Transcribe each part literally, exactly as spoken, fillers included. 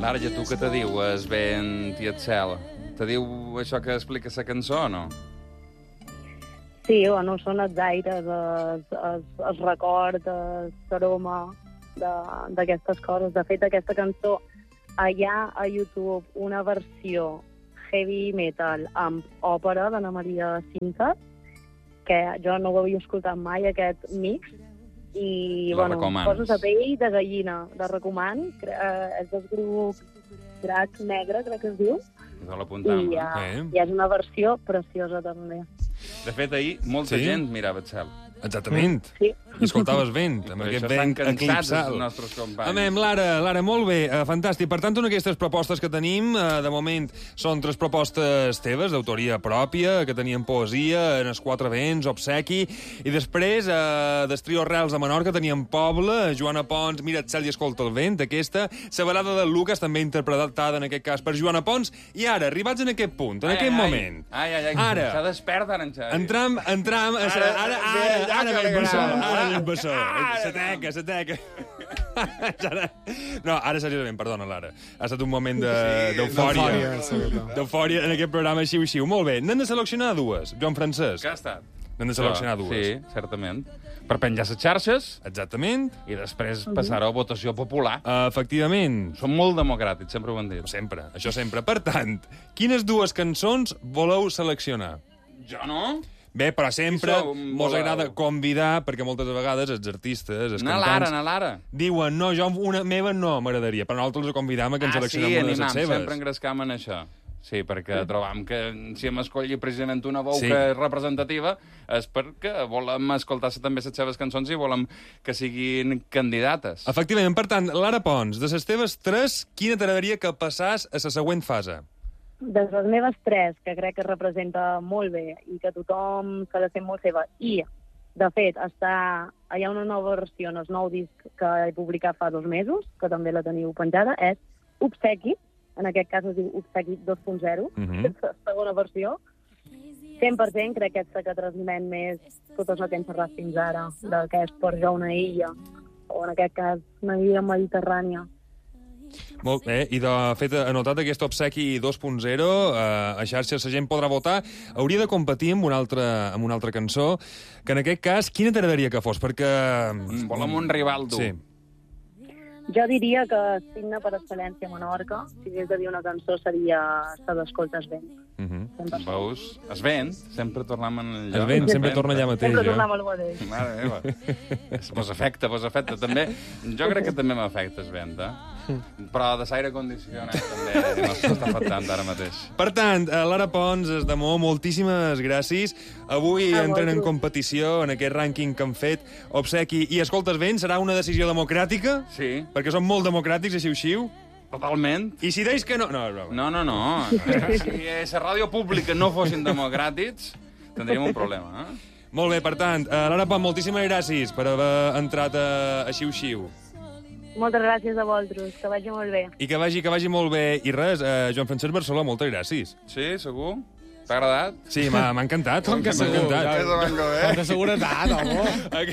Lara, i a tu què te diu el vent i el cel? Te diu això que explica la cançó o no? Sí, bueno, són els aires, els, els, els records, l'aroma d'aquestes coses. De fet, aquesta cançó, hi ha a YouTube una versió heavy metal amb òpera d'Anna Maria Cinta, que jo no ho havia escoltat mai, aquest mix, i, La bueno, recomanes. coses a pell de gallina. La recomano. Eh, és del grup Drac Negre, crec que es diu. Això l'apuntam. I, uh, Eh? i és una versió preciosa, també. De fet, ahir molta Sí? gent mirava el cel. Exactament. Sí. I escoltaves vent, amb Per aquest això estan vent cansats eclipsal. els nostres companys. Amem, Lara, Lara, molt bé, eh, fantàstic. Per tant, una d'aquestes propostes que tenim, eh, de moment, són tres propostes teves, d'autoria pròpia, que tenien poesia, en els quatre vents, obsequi, i després, eh, del trio Arrels de Menorca, teníem Poble, Joana Pons, Mira el cel i escolta el vent, aquesta, la balada de Lucas, també interpretada, en aquest cas, per Joana Pons, i ara, arribats en aquest punt, en Ai, aquest ai, moment, Ai, ai, ai. Ara. S'ha despert ara en Xavi. entram, entram, a sa- Ara, ara, ve ara, allà ara que ve li el bessó, agrada. ara ve el bessó, Ara, sa teca, sa teca. Ara- No, ara seriosament, perdona, Lara. Ha estat un moment de- Sí, d'eufòria. d'eufòria, sobretot. D'eufòria en aquest programa xiu-xiu. Molt bé, n'hem de seleccionar dues, Joan Francesc. Què ha estat? N'hem de seleccionar dues. Sí, certament. Per penjar les xarxes Exactament. i després passar-ho a votació popular. Uh, efectivament. Som molt democràtics, sempre ho hem dit. Sempre, això sempre. Per tant, quines dues cançons voleu seleccionar? Jo no? Bé, però sempre Qui sou, mos voleu? agrada convidar, perquè moltes vegades els artistes, els Na cantants... Lara, na Lara. Diuen, no, jo una meva no m'agradaria, però nosaltres els convidam a que ens Ah, sí, seleccionem una de les animam, seves. sempre engrescam en això. Sí, perquè trobam que si hem escollit precisament una veu Sí. que és representativa és perquè volem escoltar també les seves cançons i volem que siguin candidates. Efectivament, per tant, Lara Pons, de les teves tres, quina t'agradaria que passàs a la següent fase? De les meves tres, que crec que representa molt bé i que tothom se la sent molt seva. I, de fet, està, hi ha una nova versió en el nou disc que he publicat fa dos mesos, que també la teniu penjada, és Obsequi. En aquest cas es diu Obsequi dos punt zero, Mhm. és la segona versió. cent per cent crec que és la que transmet més tot això que hem parlat fins ara, de que és per jo una illa, o en aquest cas una illa mediterrània. Molt bé, i de fet, anotat aquest obsequi dos punt zero, eh, a xarxes la gent podrà votar, hauria de competir amb una altra, amb una altra cançó, que en aquest cas, quina t'agradaria que fos? Perquè... Mm, volem un rival dur. Sí. Jo diria que Signe per excel·lència a Menorca, si hagués de dir una cançó, seria la d'Escoltes vent. Uh -huh. cent per cent. Veus? Es vent, sempre tornem en el lloc. El vent sempre torna allà mateix, Sempre eh? tornem al mateix. Mare meva. Vos afecta, vos afecta. També, jo crec que també m'afecta el vent, eh? Però de l'aire condicionat també no s'està afectant ara mateix. Per tant, eh, Lara Pons, es demó, moltíssimes gràcies. Avui A entren en vosaltres. competició en aquest rànquing que han fet Obsequi i Escoltes Vent. Serà una decisió democràtica? Sí, Perquè són molt democràtics, així xiu. totalment. I si deis que no... No, no, no. No, no, no. Si la ràdio pública no fossin democràtics, tindríem un problema, eh? Molt bé, per tant, eh, Lara Pons, moltíssimes gràcies per haver entrat a, a xiu-xiu. Moltes gràcies a vosaltres, que vagi molt bé. I que vagi, que vagi molt bé. I res, eh, Joan Francesc Barceló, moltes gràcies. Sí, segur? T'ha agradat? Sí, m'ha m'ha encantat. Com que m'ha segur, encantat. ja. És de mango, Quanta seguretat, home.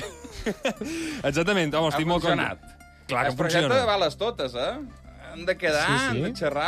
Exactament, home, Ha estic molt funcionat. content. Clar que El projecte funciona. va a les totes, eh? Hem de quedar, Sí, sí. hem de xerrar,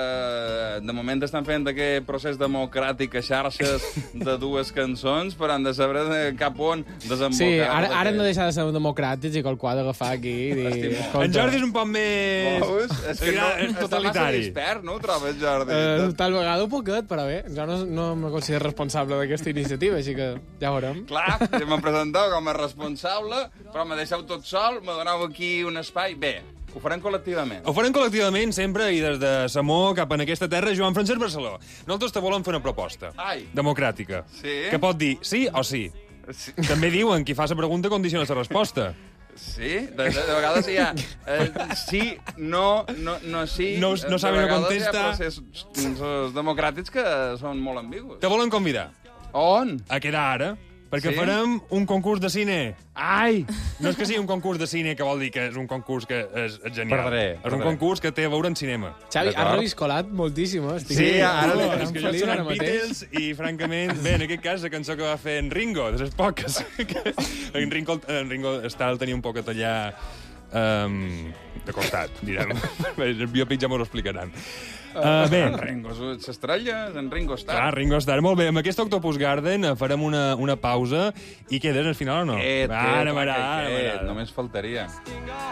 perquè de moment estan fent aquest procés democràtic a xarxes de dues cançons, però han de saber de cap on desembocar. Sí, ara, tot ara hem de aquest. deixar de ser democràtics i qualquú ha d'agafar aquí i dir... Estimo. escolta, En Jordi és un poc més... Veus? És que no, És està massa totalitari. dispert, no ho trobes, Jordi? Eh, tal vegada un poquet, però bé, jo no, no me considero responsable d'aquesta iniciativa, així que ja veurem. Clar, ja m'han presentat com a responsable, però m'ha deixat tot sol, m'ha donat aquí un espai. Bé, ho farem col·lectivament. Ho farem col·lectivament, sempre, i des de Samó cap en aquesta terra, Joan Francesc Barceló. Nosaltres te volem fer una proposta. Ai. Democràtica. Sí? Que pot dir sí o sí. Sí, També diuen, qui fa la pregunta condiciona la resposta. sí. De, de, de vegades hi ha eh, sí, no, no, no sí. No- no saben de no vegades contesta. Hi ha processos democràtics que són molt ambigus. Te volen convidar On? a quedar ara, perquè Sí? farem un concurs de cine. Ai! No és que sigui un concurs de cine, que vol dir que és un concurs que és, és genial. Perdré, és un perdré. concurs que té a veure en cinema. Xavi, has D'acord. reviscolat moltíssim, eh? Estic Sí, ara oh, li- tan És que jo feliç soc ara en mateix. Beatles i, francament, bé, en aquest cas, la cançó que va fer en Ringo, de les poques. que en, Ringo, en Ringo Starr tenia un poquet allà Um, de costat, direm. Els biòpics ja m'ho explicaran. Uh, bé. En Ringo s'estrella, en Ringo Starr. Ah, Ringo Starr. Molt bé, amb aquest Octopus Garden farem una, una pausa i quedes al final o no? Qued, Ara, qued, ara, clar que ara, qued, ara. només faltaria.